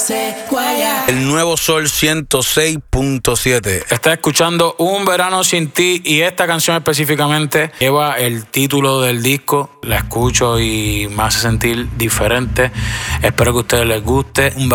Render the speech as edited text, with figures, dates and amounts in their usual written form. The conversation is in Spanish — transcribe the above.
El nuevo Sol 106.7. Estás escuchando Un Verano Sin Ti y esta canción específicamente lleva el título del disco. La escucho y me hace sentir diferente. Espero que a ustedes les guste.